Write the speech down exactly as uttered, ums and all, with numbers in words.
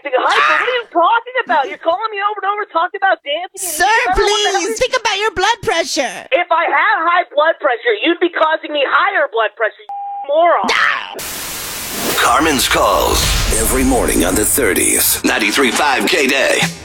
dancing hyper. What are you talking about? You're calling me over and over, talking about dancing. And Sir, please, think about your blood pressure. If I had high blood pressure, you'd be causing me higher blood pressure, you moron. Carmen's Calls. Every morning on the thirties. ninety-three point five K-Day.